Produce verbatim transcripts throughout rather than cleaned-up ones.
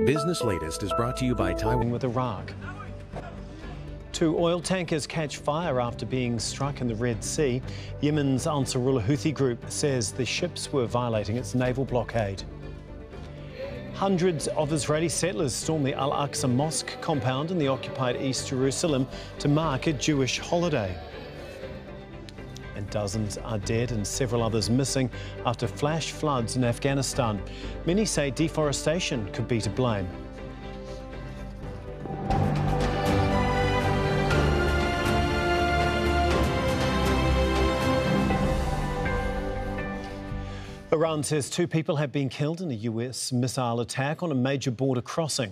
Business Latest is brought to you by Taiwan. With Iraq. Two oil tankers catch fire after being struck in the Red Sea. Yemen's Ansarullah Houthi group says the ships were violating its naval blockade. Hundreds of Israeli settlers stormed the Al-Aqsa Mosque compound in the occupied East Jerusalem to mark a Jewish holiday. And dozens are dead and several others missing after flash floods in Afghanistan. Many say deforestation could be to blame. Iran says two people have been killed in a U S missile attack on a major border crossing.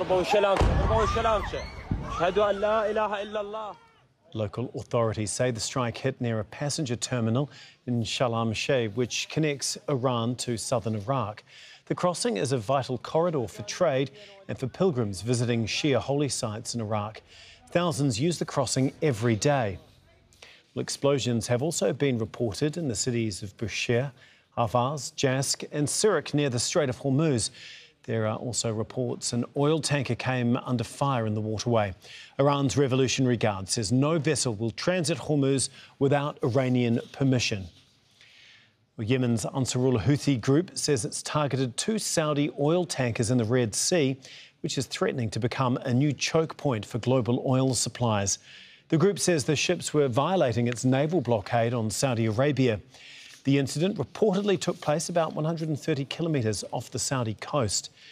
Local authorities say the strike hit near a passenger terminal in Sharm el-Sheikh, which connects Iran to southern Iraq. The crossing is a vital corridor for trade and for pilgrims visiting Shia holy sites in Iraq. Thousands use the crossing every day. Well, explosions have also been reported in the cities of Bushehr, Hafaz, Jask and Sirak near the Strait of Hormuz. There are also reports an oil tanker came under fire in the waterway. Iran's Revolutionary Guard says no vessel will transit Hormuz without Iranian permission. Well, Yemen's Ansarullah Houthi group says it's targeted two Saudi oil tankers in the Red Sea, which is threatening to become a new choke point for global oil supplies. The group says the ships were violating its naval blockade on Saudi Arabia. The incident reportedly took place about one hundred thirty kilometres off the Saudi coast.